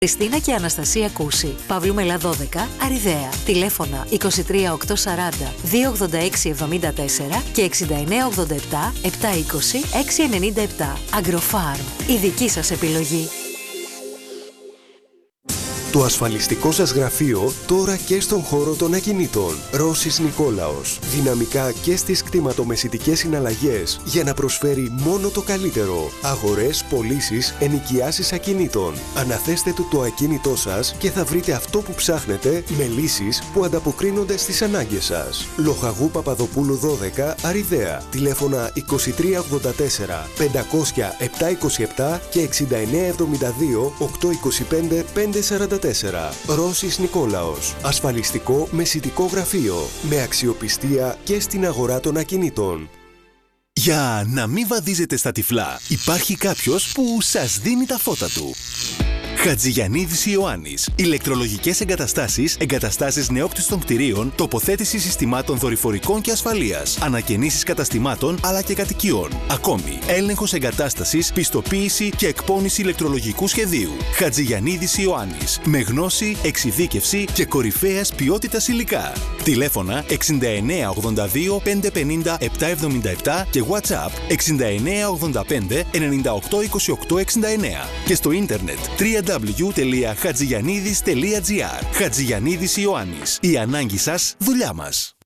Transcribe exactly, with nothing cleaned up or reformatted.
Χριστίνα και Αναστασία Κούση. Παύλου Μελά δώδεκα, Αριδαία. Τηλέφωνα είκοσι τρία οκτακόσια σαράντα δύο ογδόντα έξι εβδομήντα τέσσερα και εξήντα εννέα ογδόντα επτά επτακόσια είκοσι εξακόσια ενενήντα επτά. Agrofarm. Η δική σας επιλογή. Το ασφαλιστικό σας γραφείο τώρα και στον χώρο των ακινήτων. Ρώσης Νικόλαος. Δυναμικά και στις κτηματομεσητικές συναλλαγές για να προσφέρει μόνο το καλύτερο. Αγορές, πωλήσεις, ενοικιάσεις ακινήτων. Αναθέστε του το ακίνητό σας και θα βρείτε αυτό που ψάχνετε με λύσεις που ανταποκρίνονται στις ανάγκες σας. Λοχαγού Παπαδοπούλου δώδεκα, Αριδαία. Τηλέφωνα είκοσι τρία ογδόντα τέσσερα πεντακόσια επτακόσια είκοσι επτά και εξήντα εννέα εβδομήντα δύο οκτακόσια είκοσι πέντε πεντακόσια σαράντα τέσσερα. Ρώσης Νικόλαος. Ασφαλιστικό μεσητικό γραφείο. Με αξιοπιστία και στην αγορά των ακινήτων. Για να μην βαδίζετε στα τυφλά, υπάρχει κάποιος που σας δίνει τα φώτα του. Χατζηγιαννίδης Ιωάννης. Ηλεκτρολογικές εγκαταστάσεις, εγκαταστάσεις νεόκτιστων κτηρίων, τοποθέτηση συστημάτων δορυφορικών και ασφαλείας, ανακαινήσεις καταστημάτων αλλά και κατοικιών. Ακόμη, έλεγχος εγκατάστασης, πιστοποίηση και εκπώνηση ηλεκτρολογικού σχεδίου. Χατζηγιαννίδης Ιωάννης. Με γνώση, εξειδίκευση και κορυφαίας ποιότητας υλικά. Τηλέφωνα εξήντα εννέα ογδόντα δύο πεντακόσια πενήντα επτακόσια εβδομήντα επτά και WhatsApp εξήντα εννέα ογδόντα πέντε ενενήντα οκτώ είκοσι οκτώ εξήντα εννέα και στο ίντερνετ double-u double-u double-u τελεία χατζηγιαννίδης τελεία τζι άρ. Χατζηγιαννίδης Ιωάννης. Η ανάγκη σας, δουλειά μας.